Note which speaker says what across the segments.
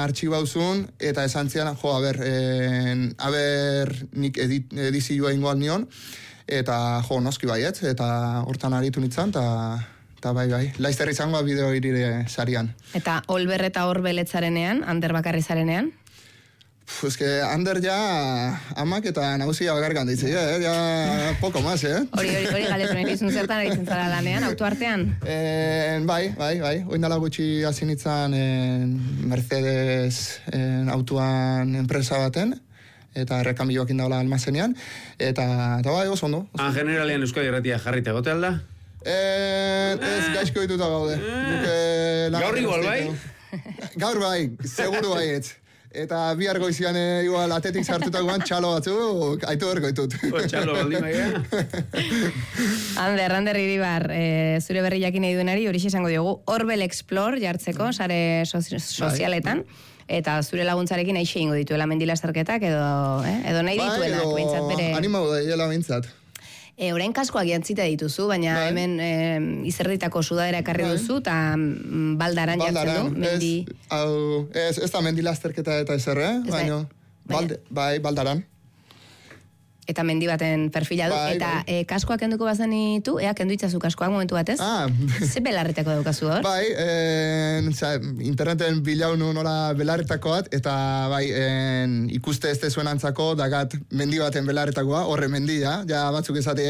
Speaker 1: artxibauzun, eta esan zian, nik edizioa ingoan nion, eta noski baiet, eta hortan aritu nintzen, eta bai, laizter izangoa bideo irire sarian.
Speaker 2: Eta Olber eta Orbeletzarenean, Ander bakarri zarenean?
Speaker 1: Ander ja amak eta nagusia bakarkan ditzi, ja poco más,
Speaker 2: Hori galetu nahi izun zertan aritzen zara lanean, autoartean?
Speaker 1: Bai, oindala gutxi hasi nintzen Mercedes autoan enpresa baten, eta errekamioak indaula almazenean, eta bai, oso ondo.
Speaker 3: Generalean Euskadi Irratia jarrita gote alda?
Speaker 1: Ez gaizko dituta gaude.
Speaker 3: Gaur igual bai?
Speaker 1: Gaur bai, seguru baietz. Eta bihar goizian igual atetik sartutakoan txalo batzu, aitu berko ditut.
Speaker 3: Txalo baldin baia.
Speaker 2: Ander Iribar, zure berri jakin nahi duenari, hori esango diogu, Orbel Explore jartzeko, sare sozialetan, eta zure laguntzarekin aixe ingo dituela mendilasterketak, edo nahi dituenak, behintzat bere...
Speaker 1: Animau da, hiela behintzat.
Speaker 2: Orain kaskoak jantzita dituzu, baina hemen izerditako sudadera ekarri duzu, eta baldaran jartzen du.
Speaker 1: Ez da mendilasterketa eta ezer, baina baldaran.
Speaker 2: Eta mendi baten perfila du, eta kaskoak kenduko bazenitu, kendu itzazu kaskoak momentu batez? Ze belarretako daukazu hor?
Speaker 1: Bai, interneten bilau nola belarretakoat, eta bai, ikuste ez tezuen antzako, dagat mendi baten belarretakoa, horre mendia, ja batzuk ezate,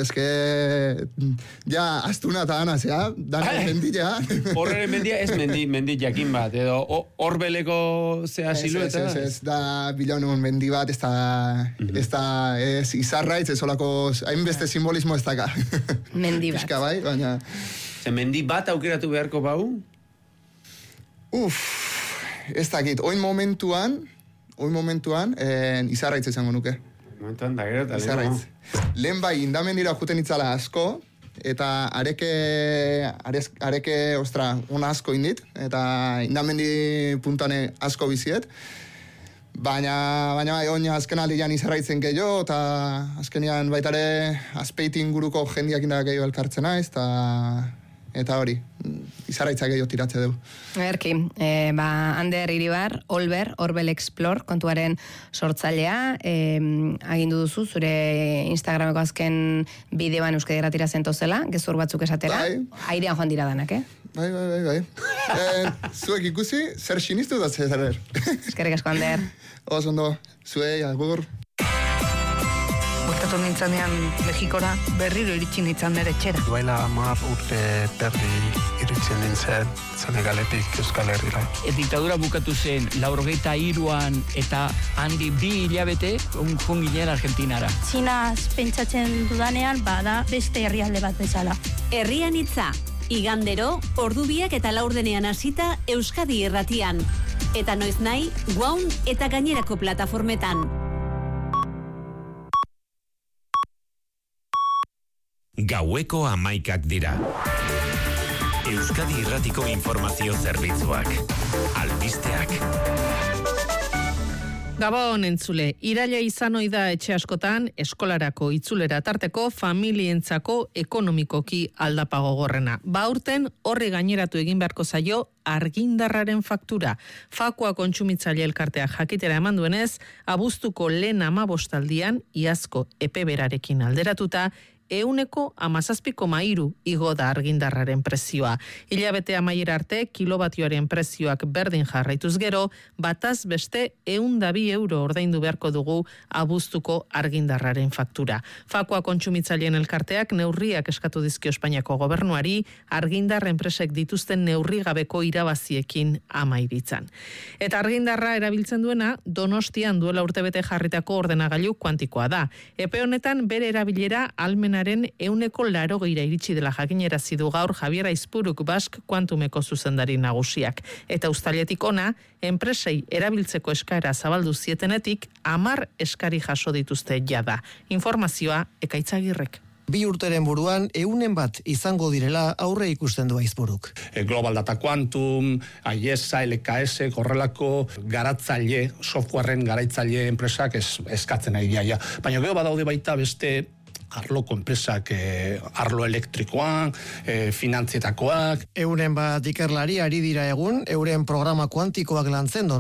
Speaker 1: ja astuna eta anaz, dana mendi, ja.
Speaker 3: Horre mendia ez mendi jakin bat, edo horbeleko zea silueta?
Speaker 1: Ez, da bilau nun mendi bat, ez da ez izarraitz, ez olako hainbeste simbolismo ez daka.
Speaker 2: Mendi bat.
Speaker 1: Piska bai, baina...
Speaker 3: Mendi bat aukeratu beharko bau?
Speaker 1: Ez dakit, oin momentuan, izarraitz izango nuke.
Speaker 3: Momentuan da gero,
Speaker 1: izarraitz. Lehen bai, indamendira juten itzala asko, eta areke, ona asko indit, eta indamendi puntane asko biziet, baina oin azken aldian izarraitzen gehiago, eta azkenian baitare azpeitin guruko jendiak indak gehiago elkartzen naiz, eta hori, izarraitza gehiago tiratze dugu.
Speaker 2: Erki, Ander Iribar, Orbel Explore, kontuaren sortzailea, agindu duzu, zure Instagrameko azken bideoan Euskadi Irratira zentozela, gezur batzuk esatera, airean joan dira danak,
Speaker 1: Bai. Zuek ikusi, zer sinistu da zer.
Speaker 2: Eskerrik asko, Ander.
Speaker 1: Oso ondo, zuei, agur.
Speaker 4: Bueltatu nintzanean Mexikora, berriro iritsi nintzen nire etxera.
Speaker 5: Duela 10 urte terdi iritsi nintzen Senegaletik Euskal Herrira.
Speaker 6: Diktadura bukatu zen 93an eta handi 2 hilabete joan ginen Argentinara.
Speaker 7: Txinaz pentsatzen dudanean bada beste herrialde bat bezala.
Speaker 8: Herrian hitza, igandero, ordubiak eta laurdenean hasita Euskadi Irratian. Eta noiz nahi, Guaun eta gainerako plataformetan.
Speaker 9: Gaueko 11 dira. Euskadi Irratiko informazio zerbitzuak. Albisteak.
Speaker 4: Gabon entzule, iraila izan ohi da etxe askotan eskolarako itzulera tarteko familientzako ekonomikoki aldapa gogorrena. Aurten horri gaineratu egin beharko zaio argindarraren faktura. Fakua kontsumitzaile elkarteak jakitera eman duenez, abuztuko lehen 15 iazko epe berarekin alderatuta, 17,3 igo da argindarraren prezioa. Hilabete amaiera arte, kilobatioaren prezioak berdin jarraituz gero, bataz beste 102 euro ordaindu beharko dugu abuztuko argindarraren faktura. Fakua kontsumitzaileen elkarteak neurriak eskatu dizkio Espainiako gobernuari, argindar enpresek dituzten neurri gabeko irabaziekin amaibitzan. Eta argindarra erabiltzen duena, Donostian duela urtebete jarritako ordenagailu kuantikoa da. Epe honetan bere erabilera almenaren 180 iritsi dela jakinerazi du gaur Javier Aizpuruk Bask kuantumeko zuzendari nagusiak. Eta uztailetik ona, enpresei erabiltzeko eskaera zabaldu zietenetik 10 eskari jaso dituzte jada. Informazioa Ekaitzagirrek.
Speaker 10: 2 urteren buruan 100 izango direla aurre ikusten du Aizpuruk.
Speaker 5: Global Data Quantum, IESA, LKS, horrelako garatzaile, softwareren garaitzaile enpresak eskatzen ari dira. Baina gero badaude baita beste arloko enpresak, arlo elektrikoak, finantzietakoak.
Speaker 10: 100 ikerlari ari dira egun, euren programa kuantikoak lantzen